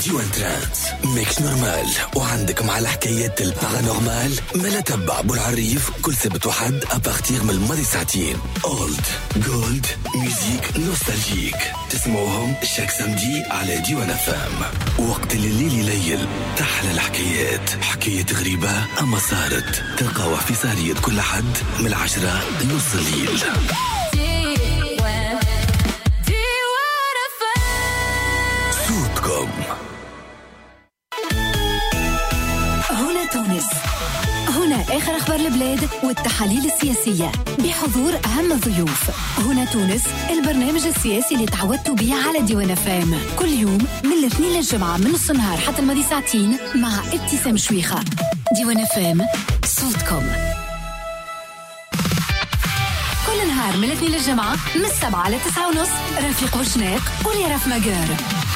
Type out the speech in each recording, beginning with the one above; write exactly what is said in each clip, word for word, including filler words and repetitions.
ديوان ترانس ميكس نورمال. وعندك مع الحكايات البارانورمال ملا تبع بولعريف كل سبت وحد أبارتيغ من الماضي ساعتين. أولد جولد ميوزيك نوستالجيك تسمعوهم شاك سمدي على ديوان أفام. وقت الليل يليل تحلى الحكايات، حكاية غريبة أما صارت تلقاوها في سهرية كل حد من العشرة نص الليل. صوتكم هنا تونس، هنا آخر أخبار البلاد والتحاليل السياسية بحضور أهم الضيوف. هنا تونس، البرنامج السياسي اللي تعودتوا به على ديوان فام كل يوم من الاثنين للجمعة من نص النهار حتى الماضي ساعتين مع ابتسام شويخة. ديوان فام صوتكم كل نهار من الاثنين للجمعة من السبعة لتسعة ونص. رفيق وشناق وليرف مجار.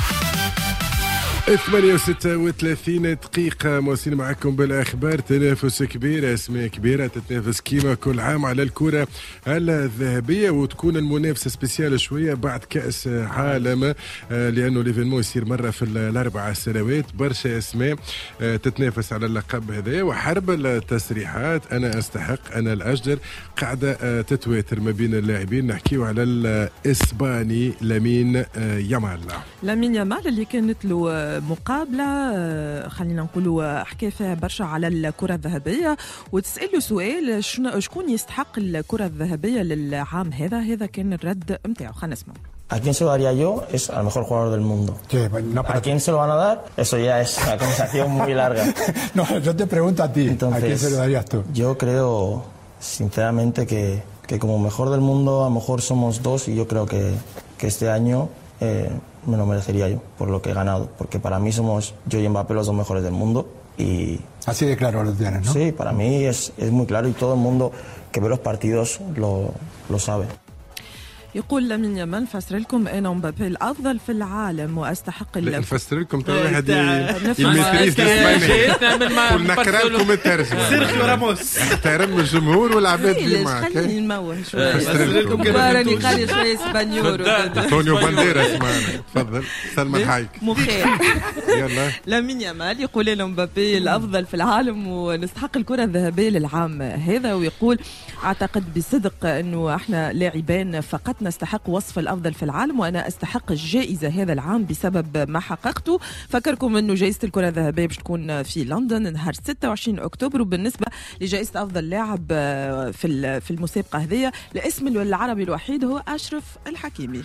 ثمانية وستة وثلاثين دقيقة موصلين معكم بالأخبار. تنافس كبير، أسماء كبيرة تتنافس كيما كل عام على الكرة الذهبية، وتكون المنافسة سبيسيال شوية بعد كأس عالم، لأنه ليفينمون يصير مرة في الأربع سنوات. برشا أسماء تتنافس على اللقب هذا، وحرب التصريحات أنا أستحق أنا الأجدر قاعدة تتواتر ما بين اللاعبين. نحكيو على الإسباني لامين يامال. لامين يامال اللي كانت له مقابلة خلينا نقولوا حكى فيها برشا على الكرة الذهبية، وتسأله سؤال شكون يستحق الكرة الذهبية للعام هذا. هذا كان الرد متاعه، خلينا نسمع. ¿A quién se lo daría yo? Es al mejor jugador del mundo. Sí, no, ¿A quién se lo van a dar? Eso ya es una conversación muy larga. No, yo te pregunto a ti. Entonces, ¿a quién se lo darías tú? Yo creo sinceramente que, que como mejor del mundo a lo mejor somos dos, y yo creo que, que este año eh, me lo merecería yo por lo que he ganado, porque para mí somos yo y Mbappé los dos mejores del mundo. Y así de claro lo tienes, ¿no? Sí, para mí es, es muy claro, y todo el mundo que ve los partidos lo, lo sabe. يقول لامين يامال نفسر لكم انا ومبابي الافضل في العالم واستحق. لا نفسر لكم ترى واحد يميتريز الاسباني ونقرا لكم الترجمه. سيرخيو راموس احترم الجمهور والعباد اللي معك. خليني نموه شويه، نفسر لكم راني قال شويه اسبانيول. انطونيو بانديراس معنا، تفضل سلمى حايك مخير. يلا لامين يامال يقول لنا مبابي الافضل في العالم ونستحق الكره الذهبيه للعام هذا، ويقول اعتقد بصدق انه احنا لاعبين فقط نستحق وصف الأفضل في العالم، وأنا أستحق الجائزة هذا العام بسبب ما حققته. فكركم أنه جائزة الكرة الذهبية باش تكون في لندن نهار ستة وعشرين أكتوبر. وبالنسبة لجائزة أفضل لاعب في في المسابقة هذه، الاسم العربي الوحيد هو أشرف الحكيمي.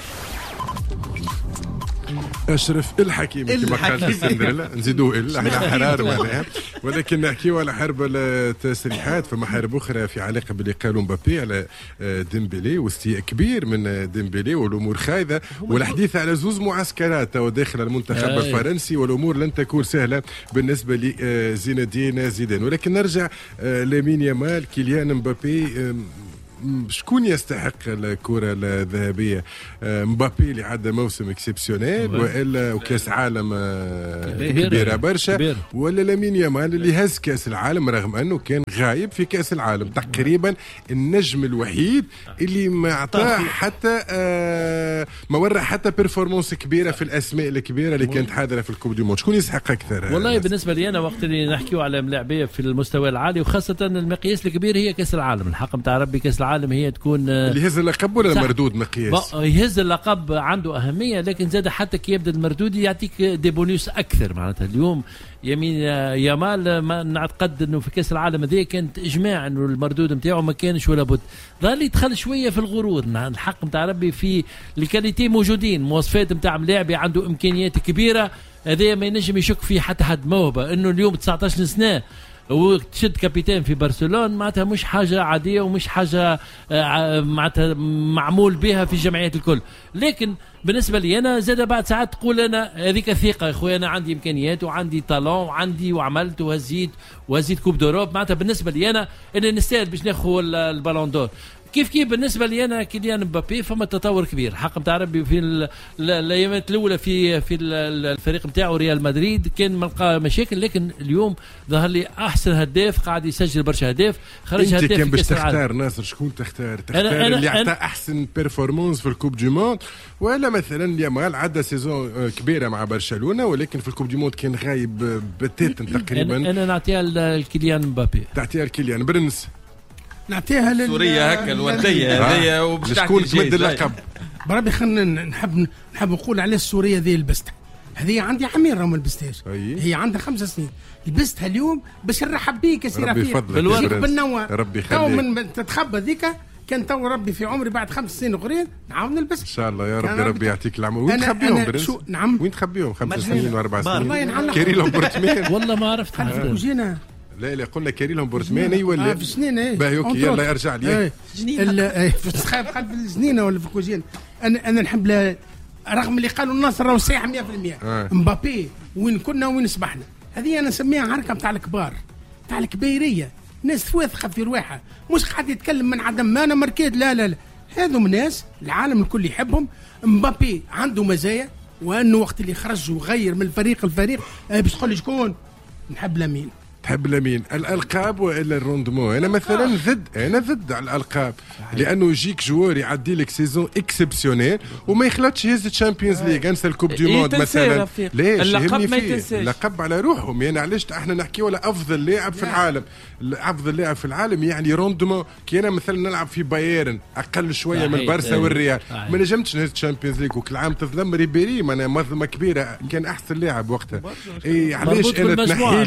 أشرف الحكيمي كما قال في سندريلا، نزيدوه إلا على حرار معناها. ولكن نحكيو على حرب التسريحات، فما حرب أخرى في علاقة باللي قالوا مبابي على ديمبلي واستياء كبير من ديمبلي والأمور خايذة، والحديث على زوز معسكرات وداخل المنتخب آه الفرنسي، والأمور لن تكون سهلة بالنسبة لزين الدين زيدان. ولكن نرجع لامين يامال. كيليان مبابي شكون يستحق الكرة الذهبية؟ مبابي اللي عدى موسم اكسبسيونيل، والا وكاس عالم كبيرة برشا، ولا لامين يامال اللي هز كاس العالم رغم انه كان غايب في كاس العالم، تقريبا النجم الوحيد اللي ما عطاه حتى آه ما ورى حتى بيرفورمانس كبيرة في الاسماء الكبيرة اللي كانت حاضرة في الكوب دي موند. شكون يستحق اكثر؟ والله بالنسبة لي انا وقت اللي نحكيو على ملاعبية في المستوى العالي، وخاصة المقياس الكبير هي كاس العالم. الحق نتاع ربي كاس العالم هي تكون اللي يهز اللقب ولا المردود مقياس؟ يهز اللقب عنده أهمية، لكن زاد حتى كي يبدأ المردود يعطيك دي بونيس أكثر. معناتها اليوم يمين يامال ما نعتقد انه في كاس العالم هذه كانت اجماع انه المردود نتاعو ما كانش ولا بد. ظل يدخل شويه في الغرور. الحق نتاع ربي في الكاليتي موجودين، مواصفات نتاع لاعب عنده امكانيات كبيره، هذا ما ينجم يشك فيه حتى حد موهبه. انه اليوم تسعطاش سنه وتشد كابيتان في برشلونة معناتها مش حاجة عادية ومش حاجة معناتها معمول بها في الجمعيات الكل. لكن بالنسبة لي أنا زاد بعد ساعات تقول أنا هذيك الثقة يا أخوي، أنا عندي إمكانيات وعندي طالون وعندي وعملت وهزيت وهزيت كوب دوروب. معناتها بالنسبة لي أنا أنا نستاهل باش ناخذ البالون دور. كيف كيف بالنسبه لي انا كيليان مبابي فما تطور كبير حق نتاع ربي في الايامات الاولى في في الفريق نتاعو ريال مدريد كان ملقى مشاكل، لكن اليوم ظهر لي احسن هداف قاعد يسجل برشا هداف، خرج هداف انت كان باش تختار العالم. ناصر شكون تختار؟ تختار أنا اللي أنا عطى احسن بيرفورمانس في الكوب دو موند، ولا مثلا يامال عدى سيزون كبيره مع برشلونه ولكن في الكوب دو موند كان غايب بتاتا تقريبا. انا, أنا نعطيها لكيليان مبابي. تعطيها لكيليان برنس، نعطيها لل سوريا هكا الورديه هذيا وباش تكون تمد اللقب. بربي خلينا نحب نحب نقول على السوريه ذي لبستها، هذه عندي عمير راهو ما لبستهاش، هي عندها خمس سنين لبستها اليوم باش نرحب بيك يا سي رفيق بالورد بالنوى. ربي يخليك تو من تتخبى ذيك كان تو ربي في عمري بعد خمس سنين اخرين نعاود نلبس ان شاء الله يا ربي. ربي يعطيك العمر. وين تخبيهم برنس؟ نعم وين تخبيهم خمس سنين واربع سنين؟ والله كيريلهم بورتمان والله ما عرفت في الكوجينه. لا لا قلنا كيريلهم بورتماني ولا في السنين ايه باهي اوكي يلا ارجع لي جنينه في السخاب قلب الجنينه ولا في الكوجينه. انا انا نحب لا رغم اللي قالوا الناس راهو صحيح مية بالمية آه. مبابي وين كنا وين سبحنا، هذه انا نسميها عركه نتاع الكبار نتاع الكبيريه، ناس واثقه في روحها مش قاعد يتكلم من عدم ما انا مركيد لا لا لا هذو ناس العالم الكل يحبهم. مبابي عنده مزايا وانه وقت اللي خرج وغير من الفريق الفريق آه باش تقول لي شكون نحب لامين. تحب لامين الالقاب والا الروندمون؟ انا مثلا ضد انا ضد على الالقاب لانه يجيك جوار يعدي لك سيزون اكسبسيونيل وما يخلطش يهز الشامبيونز ليغ انسى الكوب دي موند مثلا. ليش اللقب ما يتنساش؟ اللقب على روحهم يعني علاش احنا نحكي ولا افضل لاعب في العالم؟ افضل لاعب في العالم يعني روندمون. كي انا مثلا نلعب في بايرن اقل شويه من برشا والريال ما نجمتش نهز الشامبيونز ليغ وكل عام تظلم ريبيري معناها مظلمه كبيره كان احسن لاعب وقتها. اي علاش انا تنحي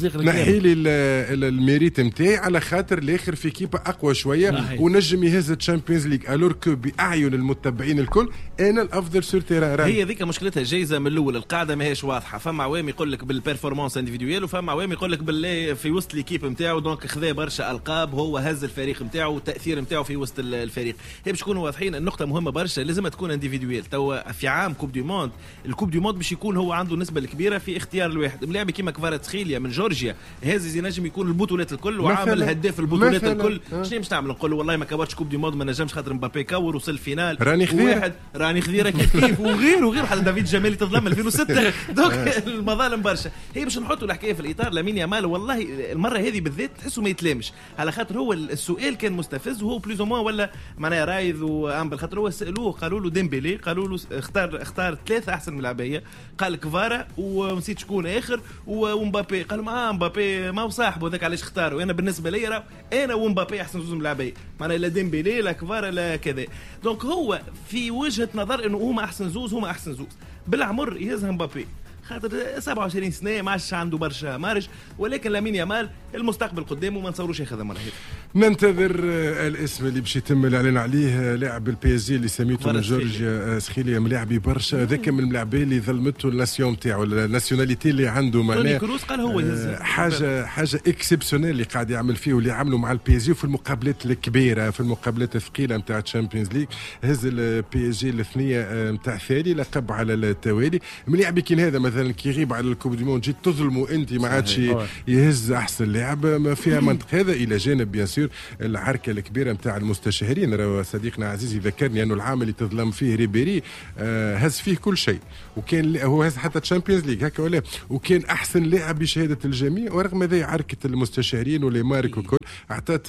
لي لي الميريت نتاعي على خاطر الاخر في كيبه اقوى شويه ونجم يهز الشامبيونز ليغ الور كو باعين المتبعين الكل انا الافضل سور تيران. هي ذيك مشكلتها جايزه من الاول القاعده ماهيش واضحه، فما عوام يقول لك بالبيرفورمانس انديفيدويال وفما عوام يقول لك باللي في وسط ليكيب نتاعو دونك خذا برشا القاب هو هز الفريق نتاعو والتاثير نتاعو في وسط الفريق. هي باش نكونوا واضحين النقطه مهمه برشا لازم تكون انديفيدويال. تو في عام كوب دي موند الكوب دي موند باش يكون هو عنده نسبه الكبيره في اختيار الواحد ملاعب كيما كفاراتسخيليا من جورجيا هذا ينجم يكون البطولات الكل وعامل هداف البطولات الكل. شنو باش نعمل نقول والله ما كبرتش كوب دي مود ما نجمش خاطر مبابي كور وصل فينال راني خذيره واحد راني خذيره كيف كيف وغير وغير حتى دافيد جمالي تظلم ألفين وستة دونك المظالم برشا. هي باش نحطوا الحكايه في الاطار لامين يامال والله المره هذه بالذات تحسوا ما يتلامش على خاطر هو السؤال كان مستفز وهو بلوز او ولا معناها رايض وامبل خاطر هو سالوه قالوا له ديمبيلي قالوا له اختار اختار ثلاثه احسن ملاعبيه قال كفارا ونسيت شكون اخر ومبابي قال ما مبابي ما هو صاحبه ذاك علاش اختاروا. انا بالنسبه لي راه انا ومبابي احسن زوج ملاعبيه معناها لا ديمبيلي لا كفارا لا كذا. دونك هو في وجهه نظر انه هما احسن زوز هما احسن زوز بالعمر يهزها مبابي خاطر سبعة وعشرين سنه ما عادش عنده برشا مارج ولكن لامين يامال المستقبل قدامه وما نصوروش ياخذها مره هيك. ننتظر الاسم اللي باش يتم الاعلان عليه لاعب البي اس جي اللي سميته من جورجيا سخيليا ملاعبي برشا ذاك من الملاعبين اللي ظلمته الناسيون تاعو الناسيوناليتي اللي عنده معناه كروس قال هو يهز حاجه حاجه اكسبسيونيل اللي قاعد يعمل فيه واللي عمله مع البي اس جي في المقابلات الكبيره في المقابلات الثقيله نتاع الشامبيونز ليغ هز البي اس جي الثنيه نتاع ثاني لقب على التوالي. ملاعبي كي هذا مثلا كي يغيب على الكوب دي موند جيت تظلموا انت ما عادش يهز احسن لاعب ما فيها منطق. هذا الى جانب بيان سور العركه الكبيره نتاع المستشارين. راه صديقنا عزيزي ذكرني انه العام اللي تظلم فيه ريبيري آه هز فيه كل شيء وكان هو هز حتى تشامبيونز ليغ هكا ولا وكان احسن لاعب بشهاده الجميع ورغم هذا عركه المستشارين ولي مارك وكل اعطت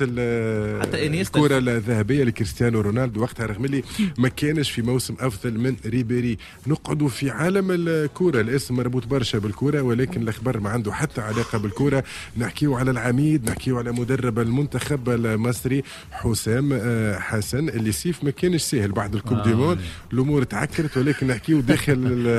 الكره الذهبيه لكريستيانو رونالدو وقتها رغم اللي ما كانش في موسم افضل من ريبيري. نقعدوا في عالم الكره الاسم مربوط برشا بالكره ولكن الاخبار ما عنده حتى علاقه بالكره. نحكيو على العميد نحكيو على مدرب المنتخب المصري حسام حسن اللي سيف ما كانش سهل بعد الكوب آه. دي موند الامور تعكرت ولكن نحكيو داخل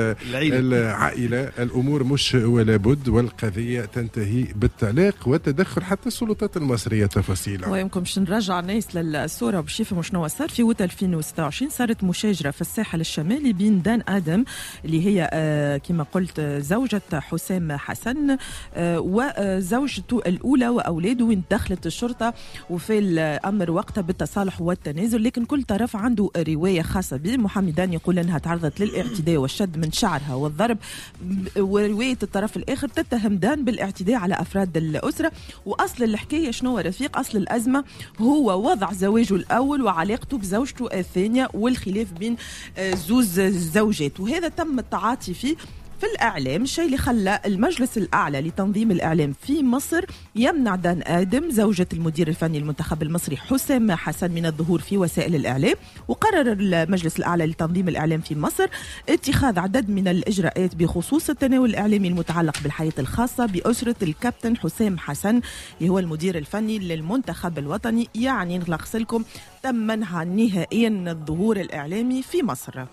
العائله الامور مش ولا بد والقضيه تنتهي بالطلاق وتدخل حتى السلطات المصريه تفاصيلها. ويمكن باش نرجع الناس للصوره باش يفهموا شنو صار في وقت ألفين وستة وعشرين. صارت مشاجره في الساحل الشمالي بين دان ادم اللي هي آه كما قلنا قلت زوجة حسام حسن وزوجته الأولى وأولاده، وين دخلت الشرطة وفي الأمر وقتها بالتصالح والتنازل، لكن كل طرف عنده رواية خاصة به. محمدان يقول أنها تعرضت للاعتداء والشد من شعرها والضرب، ورواية الطرف الآخر تتهم دان بالاعتداء على أفراد الأسرة. وأصل الحكاية شنو رفيق؟ أصل الأزمة هو وضع زواجه الأول وعلاقته بزوجته الثانية والخلاف بين زوز زوجات، وهذا تم التعاطي فيه في الإعلام، الشيء اللي خلى المجلس الأعلى لتنظيم الإعلام في مصر يمنع دان آدم زوجة المدير الفني المنتخب المصري حسام حسن من الظهور في وسائل الإعلام. وقرر المجلس الأعلى لتنظيم الإعلام في مصر اتخاذ عدد من الإجراءات بخصوص التناول الإعلامي المتعلق بالحياة الخاصة بأسرة الكابتن حسام حسن اللي هو المدير الفني للمنتخب الوطني. يعني نلخص لكم تم منعها نهائيا من الظهور الإعلامي في مصر.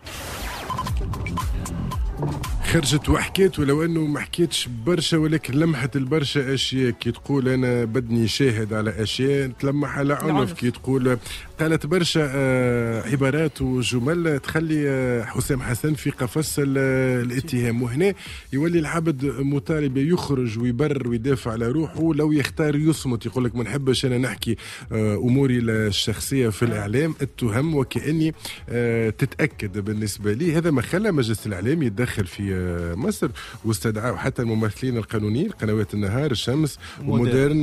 خرجت وحكيت، ولو انه ما حكيتش برشا ولكن لمحت البرشا اشياء. كي تقول انا بدني شاهد على اشياء تلمح على عنف، كي تقول قالت برشا آه عبارات وجمل تخلي آه حسام حسن في قفص الاتهام. وهنا يولي العبد مطالب يخرج ويبرر ويدافع على روحه، لو يختار يصمت يقول لك ما نحبش انا نحكي آه اموري الشخصيه في الاعلام، التهم وكاني آه تتاكد. بالنسبه لي هذا ما خلى مجلس الاعلام يتدخل في مصر، واستدعوا حتى الممثلين القانونيين قنوات النهار، الشمس ومودرن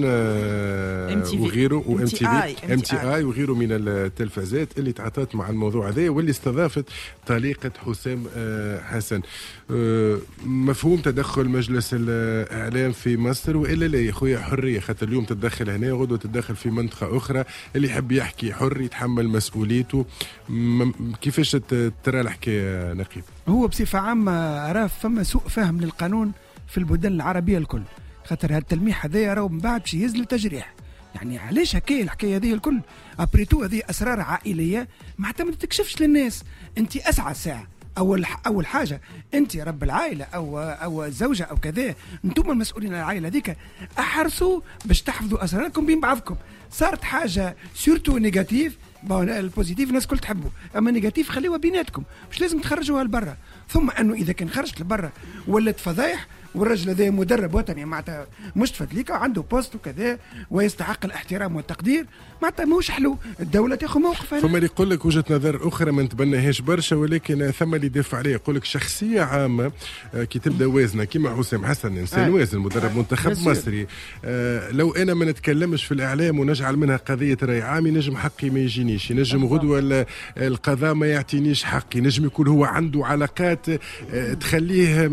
آه وغيره وام تي في ام تي اي وغيره من التلفزات اللي تعاطت مع الموضوع هذا، واللي استضافت طليقة حسام آه حسن. آه مفهوم تدخل مجلس الاعلام في مصر والا لا يا خويا؟ حريه، خاطر اليوم تتدخل هنا وغدوه تتدخل في منطقه اخرى، اللي يحب يحكي حر يتحمل مسؤوليته. كيفاش ترى الحكايه نقيب؟ هو بصفه عامه أرى فما سوء فهم للقانون في البلدان العربية الكل، خاطر هالتلميح هذا راهو من بعد باش يهز للتجريح. يعني علاش هكايا الحكاية هذه الكل؟ أبريتو هذه أسرار عائلية معناتها ما تكشفش للناس. أنت أسعى ساعة، أول أول حاجة أنت رب العائلة أو أو الزوجة أو كذا، أنتم المسؤولين عن العائلة هذيك، أحرصوا باش تحفظوا أسراركم بين بعضكم. صارت حاجة سورتو نيجاتيف، البوزيتيف الناس كل تحبه، اما نيجاتيف خليوها بيناتكم، مش لازم تخرجوها لبرا. ثم انه اذا كان خرجت لبرا ولات فضايح، والرجل هذا مدرب وطني معناتها مش تفدليكا وعنده بوست وكذا ويستحق الاحترام والتقدير، معناتها ماهوش حلو الدوله تاخذ موقف. ثم اللي يقول لك وجهه نظر اخرى ما نتبناهاش برشا، ولكن ثم اللي يدافع عليه يقول لك شخصيه عامه كي تبدا وازنه كيما حسام حسن، انسان آه. وازن، مدرب آه. منتخب آه. مصري. آه لو انا ما نتكلمش في الاعلام ونجعل منها قضيه راي عام، نجم حقي ما يجينيش، نجم غدوه القضاء ما يعطينيش حقي، نجم يكون هو عنده علاقات آه تخليه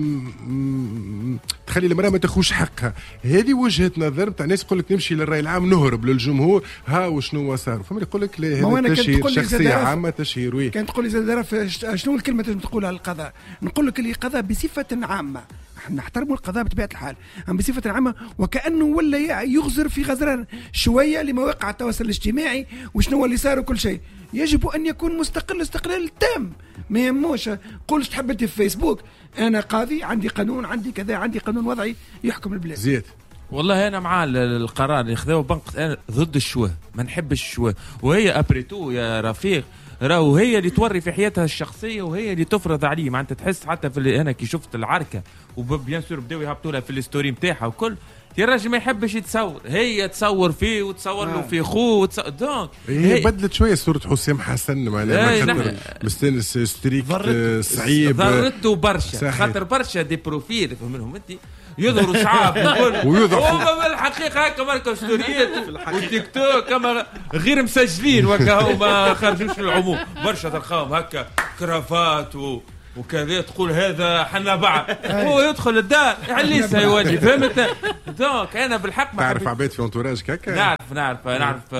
تخلي المرأة ما تاخوش حقها. هذه وجهة نظر تاع ناس يقول لك نمشي للرأي العام نهرب للجمهور، ها وشنو صار. فما يقول لك لا، هذا تشهير شخصية عامة، تشهير. وي كانت تقول لي شنو الكلمة اللي تقولها للقضاء؟ نقول لك اللي القضاء بصفة عامة، احنا نحترموا القضاء بطبيعة الحال، أما بصفة عامة وكأنه ولا يغزر في غزران شوية لمواقع التواصل الاجتماعي وشنو اللي صار وكل شيء. يجب أن يكون مستقل استقلال تام، ما يهموش قولش تحب انت في فيسبوك انا قاضي عندي قانون عندي كذا عندي قانون وضعي يحكم البلاد. زيد والله انا مع القرار اللي خذوه بنقص، انا ضد الشوه، ما نحبش الشوه، وهي ابريتو يا رفيق راهو هي اللي توري في حياتها الشخصيه وهي اللي تفرض عليه. معناتها تحس حتى في اللي انا كي شفت العركه وبيان سور بداو يهبطوا لها في الستوري نتاعها وكل، يا راجل ما يحبش يتصور، هي تصور فيه وتصور له في خوه وتصور... دونك هي, هي بدلت شويه صوره حسام حسن، معناها خاطر مستانس ستريك صعيب ضرته برشا، خاطر برشا دي بروفيل منهم انت يظهروا صعاب ويظهروا الحقيقه هكا ماركه ستوريات والتيك توك كما غير مسجلين وكا ما خرجوش للعموم، برشا تلقاهم هكا كرافات و وكذا تقول هذا حنا بعض، هو يدخل الدار يعليسها يولي، فهمت؟ دونك انا بالحق تعرف عباد في انتوراج كاكا؟ نعرف نعرف نعرف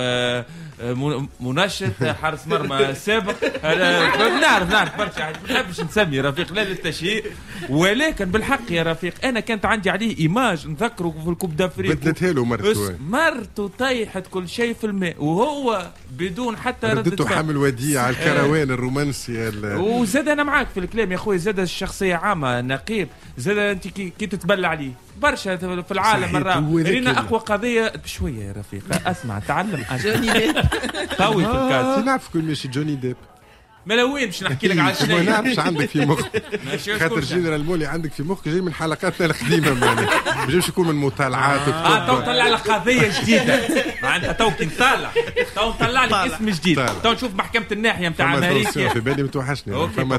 منشط حارس مرمى سابق، نعرف نعرف برشا، ما نحبش نسمي رفيق لا للتشهير، ولكن بالحق يا رفيق انا كانت عندي عليه ايماج نذكره في الكوب دافريق، بدلتها له مرته مرته طيحت كل شيء في الماء وهو بدون حتى ردة ردته حمل وديعة على الكروان الرومانسي. وزاد انا معاك في الكلام يا خويا، زاد الشخصية عامة نقيب، زاد انت كي, كي تتبلى عليه برشا في العالم مرة رينا اقوى قضية بشوية يا رفيق، اسمع تعلم جوني ديب قوي في الكاس، نعرف كل ماشي جوني ديب ملوين باش نحكي لك على شنو ما نعرفش عندك في مخ خاطر جنرال مولي عندك في مخك جاي من حلقاتنا القديمه معناها ما جايش يكون من مطالعات اه تو نطلع لك قضيه جديده معناتها تو كي نطلع تو نطلع لك اسم جديد تو نشوف محكمه الناحيه نتاع امريكا في بالي متوحشني فما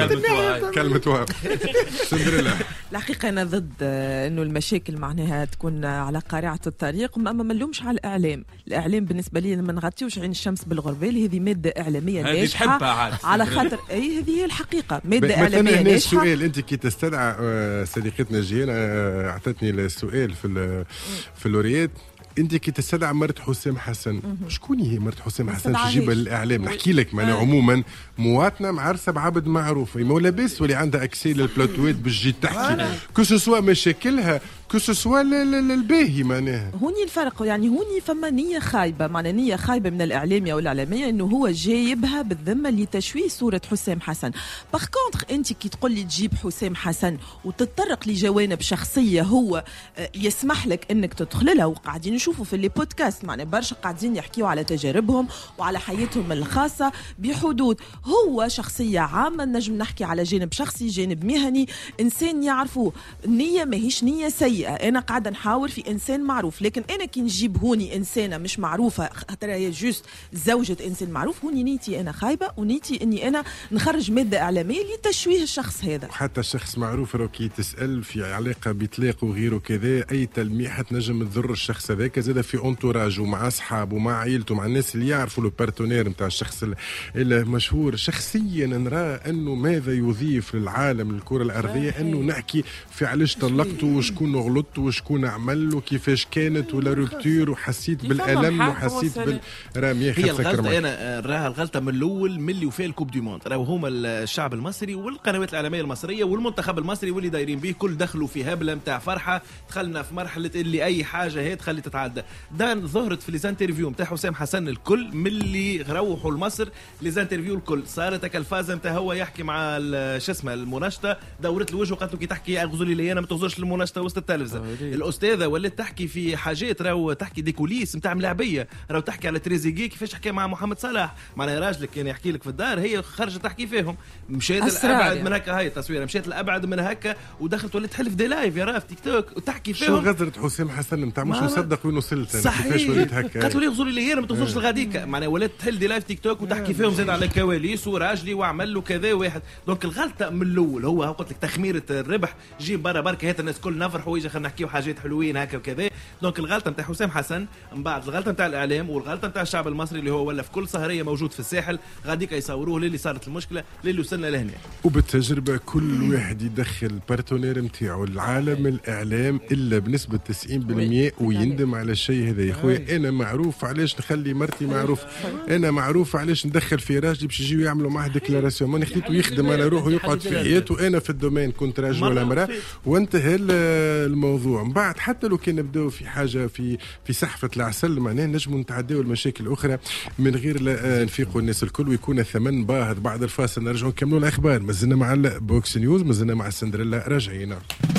كلمه سندريلا. الحقيقه انا ضد انه المشاكل معناها تكون على قارعه الطريق، اما ما نلومش على الاعلام. الاعلام بالنسبه لي ما نغطيوش عين الشمس بالغربال، هذه ماده اعلاميه ناجحه على خاطر اي هذه هي الحقيقه، ماده اعلاميه ناجحه. السؤال انت كي تستدعى صديقتنا جيان اعطتني السؤال في في اللوريات، انت كي تستدعى مرت حسام حسن، شكون هي مرت حسام حسن تجيبها للاعلام؟ نحكي لك معنا عموما مواطنه معرسه بعبد معروف، ما لاباس واللي عندها اكسي للبلاتوات باش تجي تحكي كو سوا مشاكلها كو سوا الباهي معناها. هوني الفرق، يعني هوني فما نيه خايبه، معناها نيه خايبه من الاعلاميه والاعلاميه انه هو جايبها بالذمه لتشويه صوره حسام حسن. باغ كونتر انت كي تقول لي تجيب حسام حسن وتتطرق لجوانب شخصيه هو يسمح لك انك تدخل لها، وقاعدين نشوفوا في اللي بودكاست معنا برشا قاعدين يحكيوا على تجاربهم وعلى حياتهم الخاصه بحدود. هو شخصيه عامه، نجم نحكي على جانب شخصي جانب مهني، انسان يعرفوه. النيه ماهيش نيه سيئه، انا قاعده نحاور في انسان معروف، لكن انا كي نجيب هوني انسانه مش معروفه خاطر هي جوست زوجة انسان معروف، هوني نيتي انا خايبه ونيتي اني انا نخرج ماده اعلاميه لتشويه الشخص هذا. حتى الشخص معروف لو كي تسال في علاقه بطلاق وغيره كذا، اي تلميحه تنجم تضر الشخص هذاك، زاد في اونتوراج ومع اصحابه ومع عائلته مع الناس اللي يعرفوا لو بارتنير نتاع الشخص المشهور. شخصيا نرى انه ماذا يضيف للعالم الكره الارضيه انه نحكي في علاش طلقته وشكون غلطت وشكون عمل وكيفاش كانت ولا روبتور وحسيت بالالم وحسيت بالرميه. هي الغلطه انا راها الغلطه من الاول من اللي وفاء الكوب دي موند، راهو هما الشعب المصري والقنوات الاعلاميه المصريه والمنتخب المصري واللي دايرين به كل دخلوا في هبله نتاع فرحه. دخلنا في مرحله اللي اي حاجه هي تخلي تتعدى. ده ظهرت في ليزانترفيو نتاع حسام حسن الكل من اللي روحوا لمصر، ليزانترفيو الكل صارت كالفازه نتاع هو يحكي مع شو اسمه المناشطه، دورت الوجه وقالت له كي تحكي اغزوا لي انا ما تغزرش المناشطه وسط التلفزه. الاستاذه ولات تحكي في حاجات راهو تحكي دي كوليس نتاع ملاعبيه، راهو تحكي على تريزيجي كيفاش حكى مع محمد صلاح، معناها راجلك كان يحكي لك في الدار هي خرجت تحكي فيهم. مشيت الابعد من هكا، هاي التصويره مشيت الابعد من هكا ودخلت ولات تحلف دي لايف يا راه في تيك توك وتحكي فيهم. شو غزرت حسام حسن نتاع مش مصدق وين وصلت كيفاش وليت هكا؟ قالت لي غزوا لي انا ما توصلش لغاديك، معناها ولات تحل دي لايف تيك توك وتحكي فيهم زاد على كواليس وراجلي وعمل له كذا واحد. دونك الغلطه من الاول هو قلت لك تخميره الربح، جيب برا بركه هات الناس كل نفرحوا ويجي خلينا نحكيو حاجات حلوين هكا وكذا. دونك الغلطه نتاع حسام حسن من بعد الغلطه نتاع الاعلام والغلطه نتاع الشعب المصري اللي هو ولا في كل سهريه موجود في الساحل غاديك يصوروه للي صارت المشكله للي وصلنا لهنا. وبالتجربه كل واحد يدخل البارتنير نتاعو العالم الاعلام الا بنسبه تسعين بالمئة ويندم على الشيء هذا. يا خويا انا معروف علاش نخلي مرتي معروف، انا معروف علاش ندخل في راجلي باش يجيو يعملوا معاه ديكلاراسيون، ما خليته يخدم على روحه يقعد في حياته. انا في الدومين كنت راجل ولا امراه وانتهى الموضوع. من بعد حتى لو كان نبداو في حاجه في في سحفه العسل معناه نجموا نتعداو المشاكل الاخرى من غير لا نفيقوا الناس الكل ويكون الثمن باهظ. بعد الفاصل نرجعوا نكملوا الاخبار. مازلنا مع البوكس نيوز، مازلنا مع سندريلا، راجعين.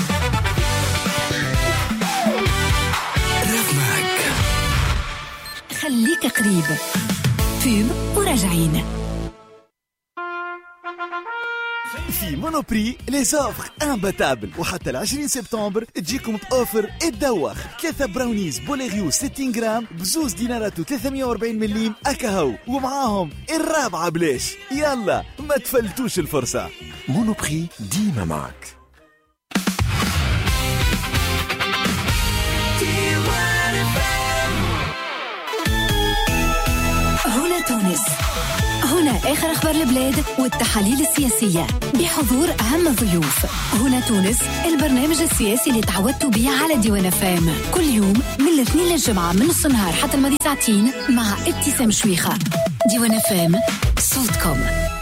خليك قريب فيلم وراجعين. في مونوبري لي زوفر امباتابل، وحتى العشرين سبتمبر تجيكم اوفر الدواخ ثلاثة براونيز بوليغيو ستين جرام بزوز دينارات وثلاثمية وأربعين مليم اكاهو، ومعاهم الرابعة بلاش. يلا ما تفلتوش الفرصة. مونوبري ديما معك. هنا تونس، هنا آخر أخبار البلاد والتحاليل السياسية بحضور أهم الضيوف. هنا تونس، البرنامج السياسي اللي تعودتوا بيه على ديوان فام كل يوم من الاثنين للجمعة من نص النهار حتى الماضي ساعتين مع ابتسام شويخة. ديوان فام، صوتكم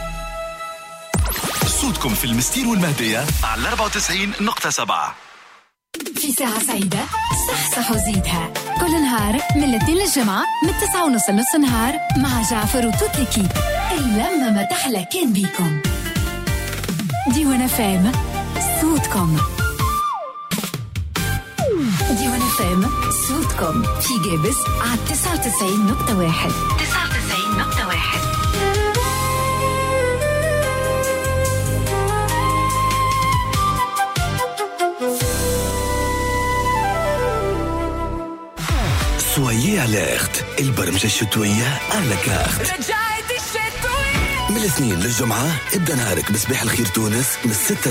صوتكم في المستير والمهدية على أربعة وتسعين نقطة سبعة. في ساعة سعيدة صح صح وزيدها كل نهار من الاثنين للجمعة من تسعة ونص لنص النهار مع جعفر وتوت ليكيب. اللمة ما تحلى كان بيكم. ديوان فام، صوتكم. ديوان فام، صوتكم في جابس على تسعة وتسعين نقطة واحد. تسعة وتسعين نقطة واحد. بي اليرت البرمجة الشتوية على كارت. رجعت الشتوية من الاثنين للجمعة ابدأ نهارك بصباح الخير تونس من الستة